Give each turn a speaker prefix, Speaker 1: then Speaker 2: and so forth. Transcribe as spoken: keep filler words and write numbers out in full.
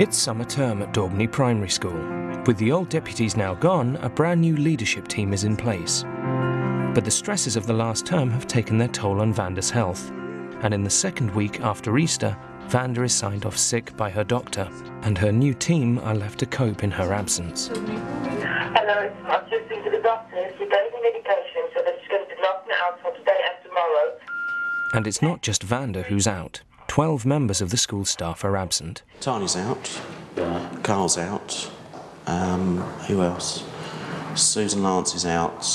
Speaker 1: It's summer term at Daubney Primary School. With the old deputies now gone, a brand new leadership team is in place. But the stresses of the last term have taken their toll on Vanda's health. And in the second week after Easter, Vanda is signed off sick by her doctor, and her new team are left to cope in her absence.
Speaker 2: Hello, I've just been to the doctor. She gave me medication, so that she's going to knock me out for today and tomorrow.
Speaker 1: And it's not just Vanda who's out. Twelve members of the school staff are absent.
Speaker 3: Tani's out, Carl's out, um, who else? Susan Lance is out,